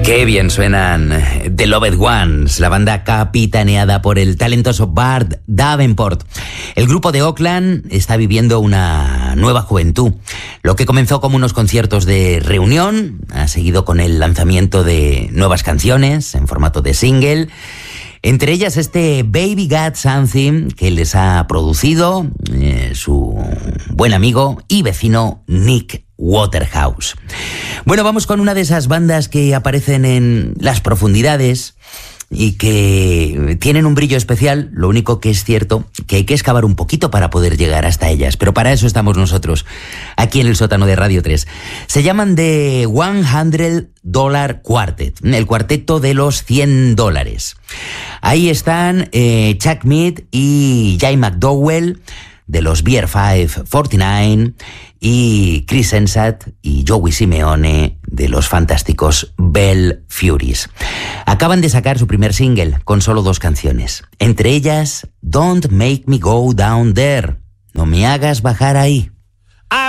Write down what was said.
Qué bien suenan The Loved Ones, la banda capitaneada por el talentoso Bart Davenport. El grupo de Oakland está viviendo una nueva juventud. Lo que comenzó como unos conciertos de reunión ha seguido con el lanzamiento de nuevas canciones en formato de single. Entre ellas este Baby Got Something que les ha producido su buen amigo y vecino Nick Waterhouse. Bueno, vamos con una de esas bandas que aparecen en las profundidades y que tienen un brillo especial. Lo único que es cierto que hay que excavar un poquito para poder llegar hasta ellas, pero para eso estamos nosotros, aquí en el sótano de Radio 3. Se llaman The $100 Quartet, el cuarteto de los $100. Ahí están Chuck Mead y Jay McDowell de los Beer 549 y Chris Sensat y Joey Simeone de los fantásticos Bell Furies. Acaban de sacar su primer single con solo 2 canciones, entre ellas Don't Make Me Go Down There, no me hagas bajar ahí.